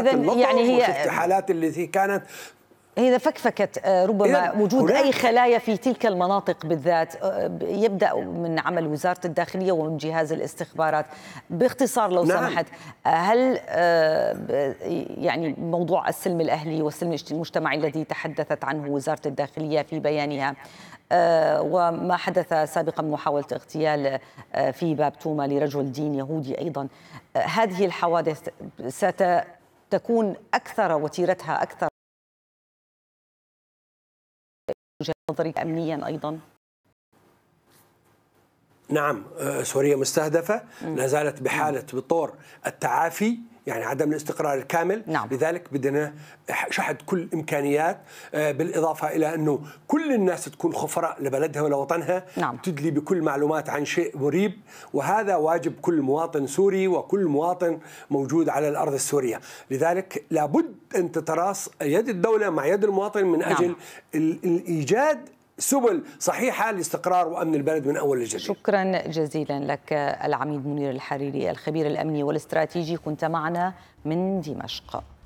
اللطم يعني هي وشفت حالات التي كانت هي فكفكت ربما وجود أي خلايا في تلك المناطق بالذات. يبدأ من عمل وزارة الداخلية ومن جهاز الاستخبارات. باختصار لو سمحت، هل يعني موضوع السلم الأهلي والسلم المجتمعي الذي تحدثت عنه وزارة الداخلية في بيانها وما حدث سابقا من محاولة اغتيال في باب توما لرجل دين يهودي أيضا، هذه الحوادث ستكون أكثر وتيرتها أكثر وجهة نظري أمنيا أيضا؟ نعم، سوريا مستهدفة، لا زالت بحالة بطور التعافي، يعني عدم الاستقرار الكامل. نعم. لذلك بدنا شحذ كل الإمكانيات، بالإضافة إلى أنه كل الناس تكون خفراء لبلدها ولوطنها. نعم. تدلي بكل معلومات عن شيء مريب، وهذا واجب كل مواطن سوري وكل مواطن موجود على الأرض السورية. لذلك لابد أن تتراص يد الدولة مع يد المواطن من أجل إيجاد سبل صحيحة لاستقرار وأمن البلد من أول لجديد. شكرا جزيلا لك العميد منير الحريري الخبير الأمني والاستراتيجي، كنت معنا من دمشق.